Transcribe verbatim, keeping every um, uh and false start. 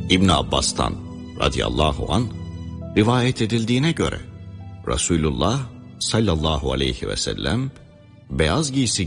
İbn Abbas'tan radıyallahu an rivayet edildiğine göre Resulullah sallallahu aleyhi ve sellem beyaz giysi